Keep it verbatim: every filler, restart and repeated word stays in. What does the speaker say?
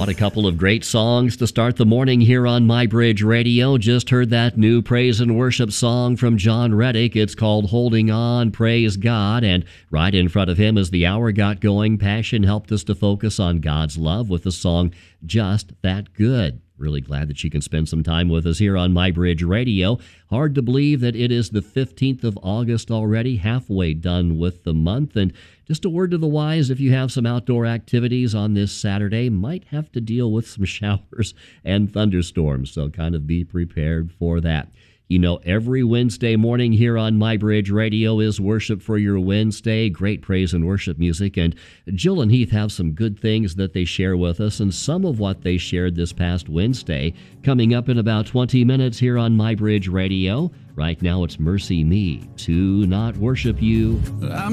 What a couple of great songs to start the morning here on My Bridge Radio. Just heard that new praise and worship song from John Reddick. It's called Holding On, Praise God. And right in front of him, as the hour got going, Passion helped us to focus on God's love with the song Just That Good. Really glad that you can spend some time with us here on My Bridge Radio. Hard to believe that it is the fifteenth of August already, halfway done with the month. And just a word to the wise, if you have some outdoor activities on this Saturday, might have to deal with some showers and thunderstorms, so kind of be prepared for that. You know, every Wednesday morning here on My Bridge Radio is Worship for Your Wednesday. Great praise and worship music. And Jill and Heath have some good things that they share with us, and some of what they shared this past Wednesday coming up in about twenty minutes here on My Bridge Radio. Right now it's Mercy Me, To Not Worship You. I'm